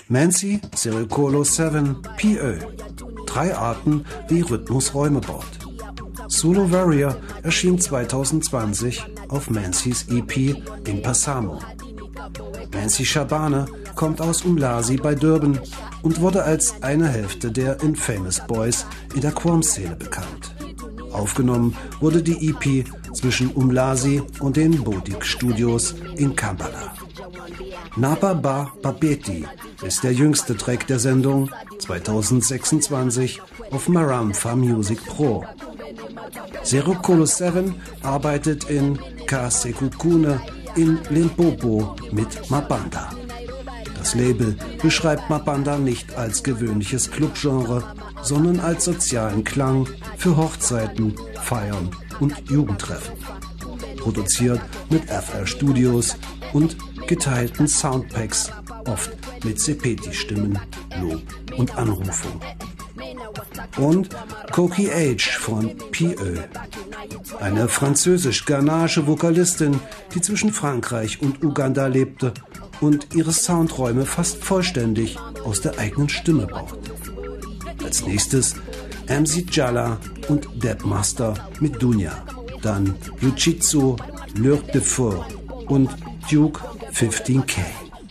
Mansi, Sericolo 7, PÖ. 3 Arten, wie Rhythmus Räume baut. Solo Warrior erschien 2020 auf Mansys EP Impassamo. Mansi Shabane kommt aus Umlazi bei Durban und wurde als eine Hälfte der Infamous Boys in der Quom-Szene bekannt. Aufgenommen wurde die EP zwischen Umlazi und den Bodik Studios in Kampala. Napa Ba Babeti ist der jüngste Track der Sendung, 2026 auf Maramfa Music Pro. Sericolo 7 arbeitet in Kasekukune in Limpopo mit Mabanda. Das Label beschreibt Mabanda nicht als gewöhnliches Clubgenre, sondern als sozialen Klang für Hochzeiten, Feiern und Jugendtreffen. Produziert mit FL Studios und geteilten Soundpacks, oft mit Sepeti-Stimmen, Lob und Anrufung. Und Koki H von PÖ, eine französisch-ghanaische Vokalistin, die zwischen Frankreich und Uganda lebte und ihre Soundräume fast vollständig aus der eigenen Stimme baut. Als nächstes MC Jala und Deadmaster mit Dunya, dann Luchizzo, Lurk de Feu und Duke 15K.